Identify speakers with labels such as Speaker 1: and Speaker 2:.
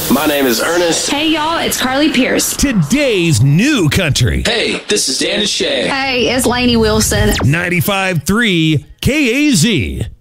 Speaker 1: My name is Ernest.
Speaker 2: Hey, y'all, it's Carly Pierce.
Speaker 3: Today's new country.
Speaker 1: Hey, this is Dan and Shay.
Speaker 2: Hey, it's Lainey Wilson.
Speaker 3: 95.3 KAZ.